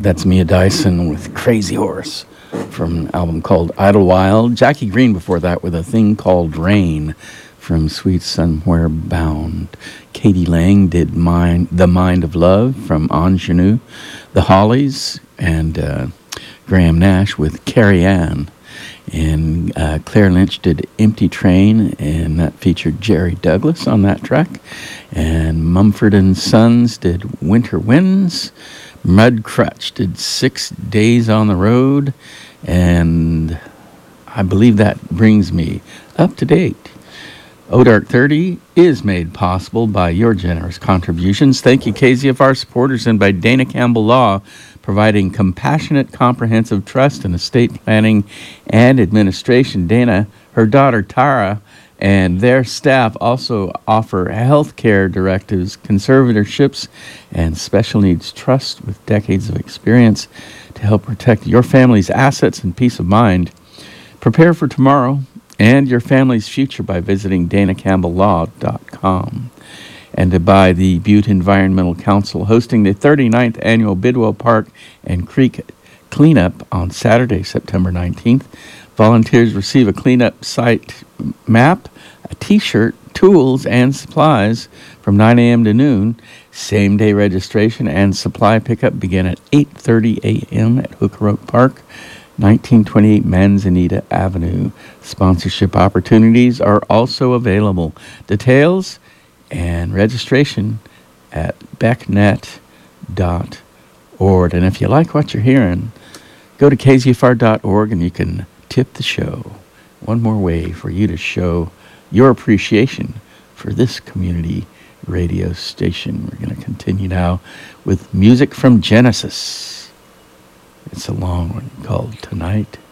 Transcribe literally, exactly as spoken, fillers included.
That's Mia Dyson with Crazy Horse from an album called Idlewild. Jackie Green before that with A Thing Called Rain from Sweet Somewhere Bound. Katie Lang did Mind, The Mind of Love from Ingenue. The Hollies and uh, Graham Nash with Carrie Ann. And uh, Claire Lynch did Empty Train, and that featured Jerry Douglas on that track. And Mumford and Sons did Winter Winds. Mud Crutch did Six Days on the Road. And I believe that brings me up to date. O Dark thirty is made possible by your generous contributions. Thank you, K Z F R supporters, and by Dana Campbell Law, providing compassionate, comprehensive trust and estate planning and administration. Dana, her daughter Tara, and their staff also offer health care directives, conservatorships, and special needs trust with decades of experience to help protect your family's assets and peace of mind. Prepare for tomorrow and your family's future by visiting dana campbell law dot com. And by the Butte Environmental Council hosting the thirty-ninth Annual Bidwell Park and Creek Cleanup on Saturday, September nineteenth. Volunteers receive a cleanup site map, a T-shirt, tools, and supplies from nine a.m. to noon. Same-day registration and supply pickup begin at eight thirty a.m. at Hooker Oak Park, nineteen twenty-eight Manzanita Avenue. Sponsorship opportunities are also available. Details and registration at becknet dot org. And if you like what you're hearing, go to k z f r dot org and you can tip the show. One more way for you to show your appreciation for this community radio station. We're going to continue now with music from Genesis. It's a long one called Tonight